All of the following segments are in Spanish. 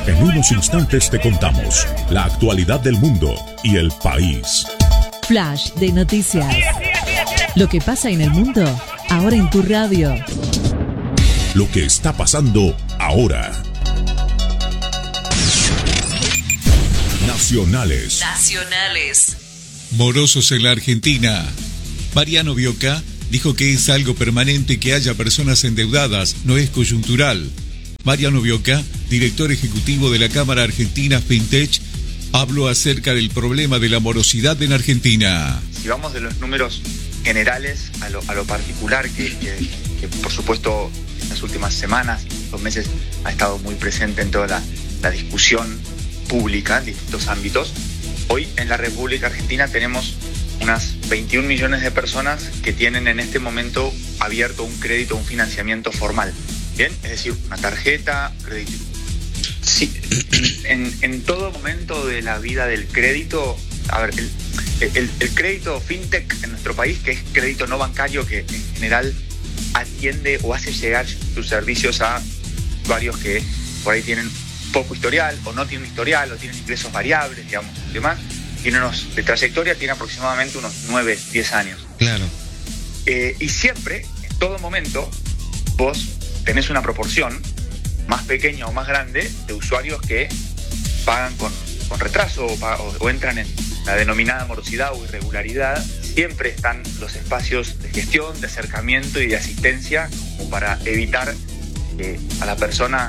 En unos instantes te contamos la actualidad del mundo y el país. Flash de noticias. Lo que pasa en el mundo, ahora en tu radio. Lo que está pasando ahora. Nacionales. Morosos en la Argentina. Mariano Bioca dijo que es algo permanente que haya personas endeudadas, no es coyuntural. Mariano Bioca, director ejecutivo de la Cámara Argentina FinTech, habló acerca del problema de la morosidad en Argentina. Si vamos de los números generales a lo particular, que por supuesto en las últimas semanas, los meses, ha estado muy presente en toda la discusión pública en distintos ámbitos. Hoy en la República Argentina tenemos unas 21 millones de personas que tienen en este momento abierto un crédito, un financiamiento formal. Bien, es decir, una tarjeta, crédito. Sí, en todo momento de la vida del crédito, a ver, el crédito fintech en nuestro país, que es crédito no bancario, que en general atiende o hace llegar sus servicios a usuarios que por ahí tienen poco historial, o no tienen historial, o tienen ingresos variables, digamos, demás, tiene de trayectoria, tiene aproximadamente unos 9, 10 años. Claro. Y siempre, en todo momento, vos tenés una proporción más pequeña o más grande de usuarios que pagan con retraso o entran en la denominada morosidad o irregularidad. Siempre están los espacios de gestión, de acercamiento y de asistencia como para evitar que a la persona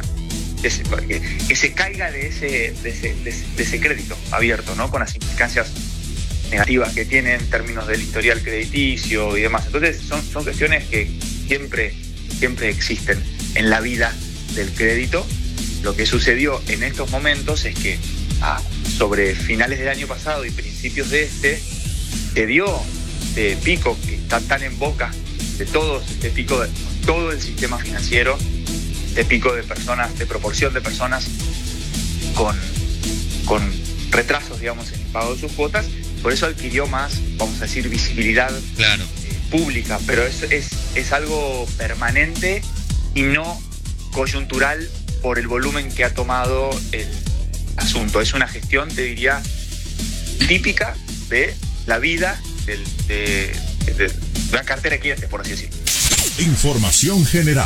que se caiga de ese crédito abierto, ¿no? Con las implicancias negativas que tiene en términos del historial crediticio y demás. Entonces son cuestiones que siempre existen en la vida del crédito. Lo que sucedió en estos momentos es que sobre finales del año pasado y principios de se dio este pico que está tan en boca de todos, este pico de todo el sistema financiero, este pico de personas, de proporción de personas con retrasos, digamos, en el pago de sus cuotas. Por eso adquirió más, vamos a decir, visibilidad pública, pero es algo permanente y no coyuntural por el volumen que ha tomado el asunto. Es una gestión, te diría, típica de la vida de la cartera de clientes, por así decirlo. Información general.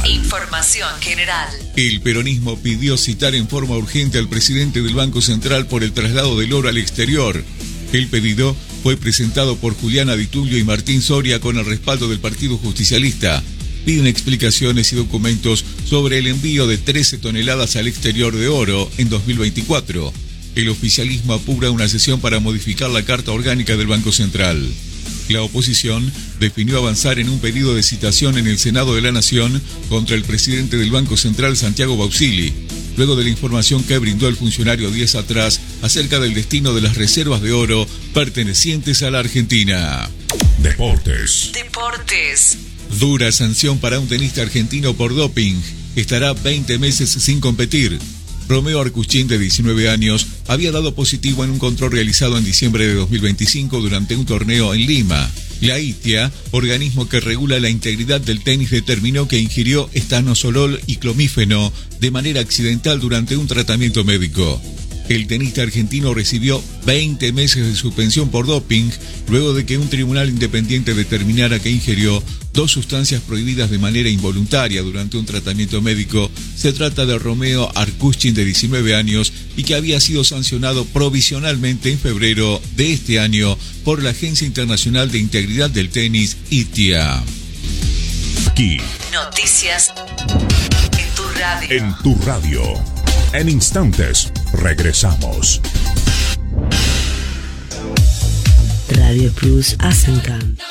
El peronismo pidió citar en forma urgente al presidente del Banco Central por el traslado del oro al exterior. El pedido fue presentado por Juliana Di Tullio y Martín Soria con el respaldo del Partido Justicialista. Piden explicaciones y documentos sobre el envío de 13 toneladas al exterior de oro en 2024. El oficialismo apura una sesión para modificar la Carta Orgánica del Banco Central. La oposición definió avanzar en un pedido de citación en el Senado de la Nación contra el presidente del Banco Central, Santiago Bausili, luego de la información que brindó el funcionario días atrás acerca del destino de las reservas de oro pertenecientes a la Argentina. Deportes. Dura sanción para un tenista argentino por doping. Estará 20 meses sin competir. Romeo Arcuchín, de 19 años, había dado positivo en un control realizado en diciembre de 2025 durante un torneo en Lima. La ITIA, organismo que regula la integridad del tenis, determinó que ingirió estanosol y clomífeno de manera accidental durante un tratamiento médico. El tenista argentino recibió 20 meses de suspensión por doping, luego de que un tribunal independiente determinara que ingirió 2 sustancias prohibidas de manera involuntaria durante un tratamiento médico. Se trata de Romeo Arcuchin, de 19 años, y que había sido sancionado provisionalmente en febrero de este año por la Agencia Internacional de Integridad del Tenis, ITIA. Aquí. Noticias en tu radio. En tu radio. En instantes, regresamos. Radio Plus Asencan.